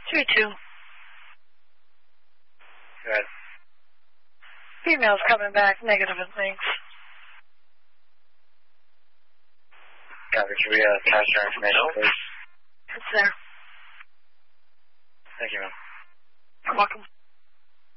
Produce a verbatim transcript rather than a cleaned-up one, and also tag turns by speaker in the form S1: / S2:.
S1: three two.
S2: Good.
S1: Female's coming back negative and thanks.
S2: Copy. Can we uh, pass your information, please?
S1: It's there.
S2: Thank you, ma'am.
S1: You're welcome.